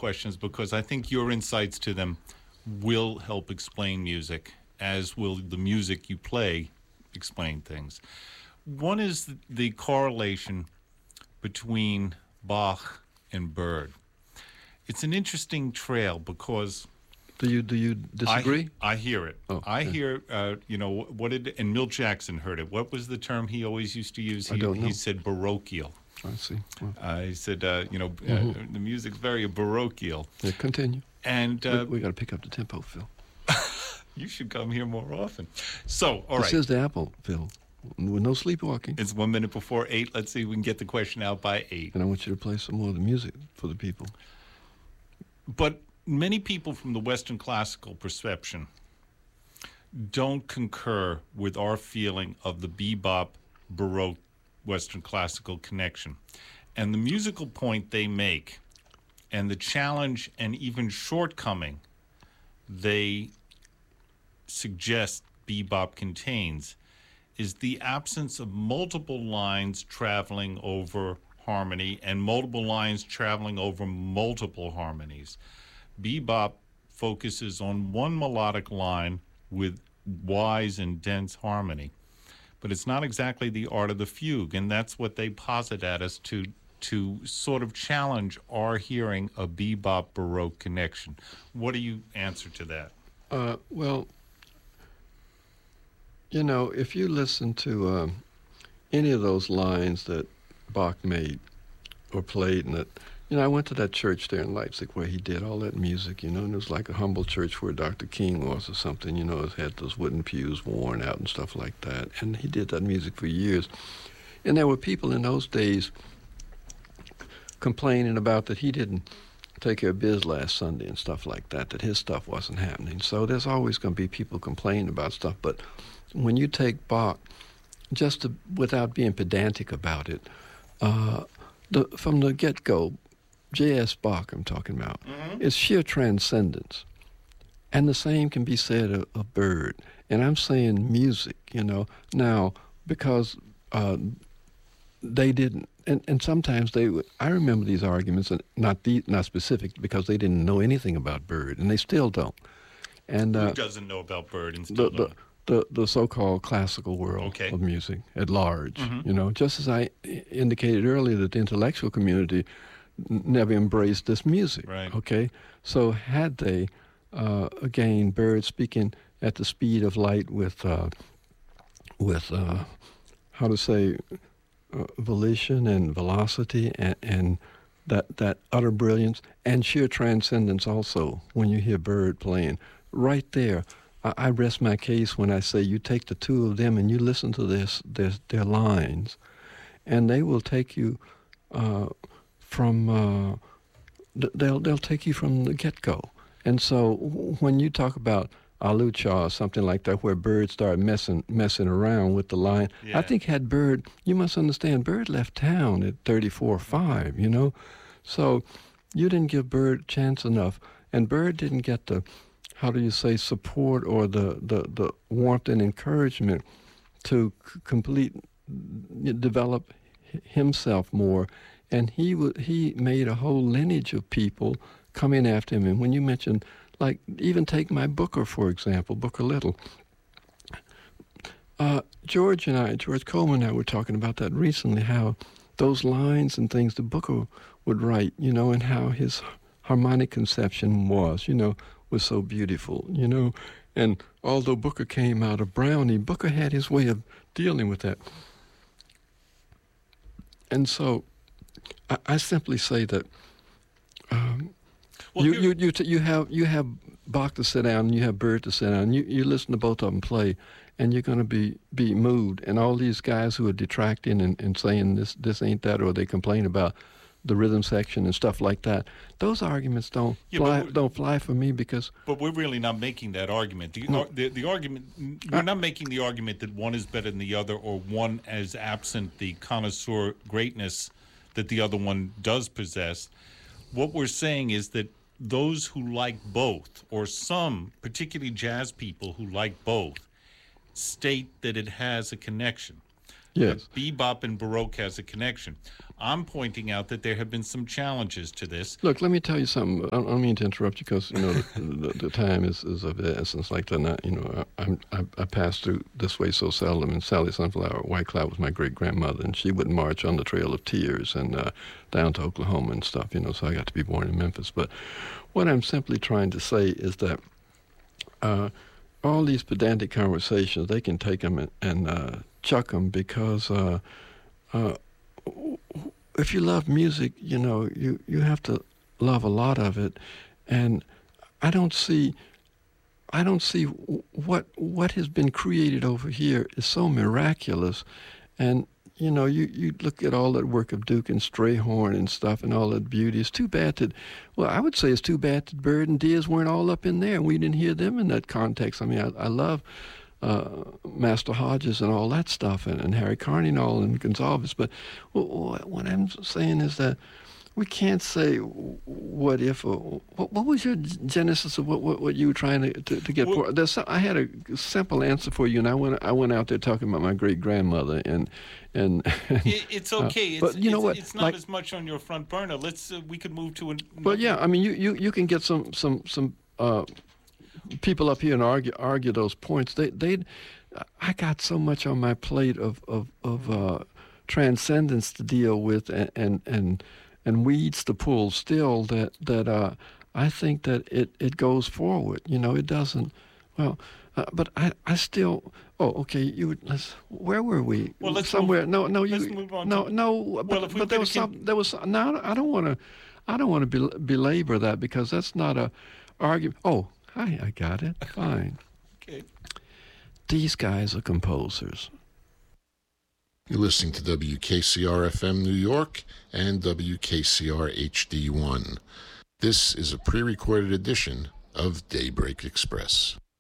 questions because I think your insights to them will help explain music, as will the music you play explain things. One is the correlation between Bach and Bird. It's an interesting trail because do you disagree? I hear it. Oh, I hear. And Milt Jackson heard it. What was the term he always used to use? I don't know. He said barochial. I see. Well, He said, the music's very barochial. yeah, continue. And We got to pick up the tempo, Phil. you should come here more often. So, all right. This is the Apple, Phil. With no sleepwalking. It's 1 minute before 8. Let's see if we can get the question out by 8. And I want you to play some more of the music for the people. But many people from the Western classical perception don't concur with our feeling of the bebop, Baroque, Western classical connection. And the musical point they make and the challenge and even shortcoming they suggest bebop contains is the absence of multiple lines traveling over harmony and multiple lines traveling over multiple harmonies. Bebop focuses on one melodic line with wise and dense harmony. But it's not exactly the art of the fugue, and that's what they posit at us to sort of challenge our hearing of bebop Baroque connection. What do you answer to that? Well, if you listen to any of those lines that Bach made or played, and that, I went to that church there in Leipzig where he did all that music, and it was like a humble church where Dr. King was or something, it had those wooden pews worn out and stuff like that, and he did that music for years. And there were people in those days complaining about that he didn't take care of biz last Sunday and stuff like that, that his stuff wasn't happening. So there's always going to be people complaining about stuff, but when you take Bach, without being pedantic about it, from the get-go, J.S. Bach I'm talking about, is sheer transcendence. And the same can be said of Bird. And I'm saying music, now, because they didn't, and sometimes I remember these arguments, and not specific, because they didn't know anything about Bird, and they still don't. And who doesn't know about Bird and still don't? The so-called classical world of music at large, just as I indicated earlier that the intellectual community never embraced this music, right. Okay? So had they, again, Bird speaking at the speed of light with volition and velocity and that utter brilliance and sheer transcendence also when you hear Bird playing, right there, I rest my case when I say you take the two of them and you listen to their lines, and they will take you from they'll take you from the get-go. And so when you talk about Alucha or something like that, where Bird started messing around with the line, yeah. I think had Bird, you must understand, Bird left town at 34 or 5, so you didn't give Bird chance enough, and Bird didn't get the support or the warmth and encouragement to develop himself more. And he made a whole lineage of people coming after him. And when you mentioned, like, even take my Booker, for example, Booker Little. George Coleman and I were talking about that recently, how those lines and things that Booker would write, and how his harmonic conception was so beautiful, And although Booker came out of Brownie, Booker had his way of dealing with that. And so I simply say that you have Bach to sit down and you have Bird to sit down. And you listen to both of them play, and you're going to be moved. And all these guys who are detracting and saying this ain't that, or they complain about the rhythm section and stuff like that, those arguments don't fly for me, because. But we're really not making that argument. The argument, we're not making the argument that one is better than the other, or one is absent the connoisseur greatness that the other one does possess. What we're saying is that those who like both, or some, particularly jazz people who like both, state that it has a connection. Yes. that bebop and Baroque has a connection. I'm pointing out that there have been some challenges to this. Look, let me tell you something. I don't mean to interrupt you because, the time is of the essence like that. I pass through this way so seldom, and Sally Sunflower White Cloud was my great-grandmother, and she would march on the Trail of Tears and down to Oklahoma and stuff, so I got to be born in Memphis. But what I'm simply trying to say is that all these pedantic conversations, they can take them and chuck them because if you love music, you have to love a lot of it, and I don't see what has been created over here is so miraculous, and you look at all that work of Duke and Strayhorn and stuff and all that beauty. It's too bad I would say it's too bad that Bird and Diaz weren't all up in there and we didn't hear them in that context. I mean, I love Master Hodges and all that stuff and Harry Carney and all and Gonsalves, but what I'm saying is that we can't say what if or what was your genesis of what you were trying to get for. I had a simple answer for you, and I went out there talking about my great grandmother and it's okay. But you know what? It's not as much on your front burner. We could move to Well, yeah. I mean, you can get some people up here and argue those points. I got so much on my plate of transcendence to deal with and weeds to pull still that I think that it goes forward. It doesn't. Well, but I still. Oh, okay. Where were we? Well, let's somewhere. Move, no. Let's move on. No. But there was some. There was. No, I don't want to belabor that because that's not a argument. Oh, hi. I got it. Fine. Okay. These guys are composers. You're listening to WKCR-FM New York and WKCR HD1. This is a pre-recorded edition of Daybreak Express.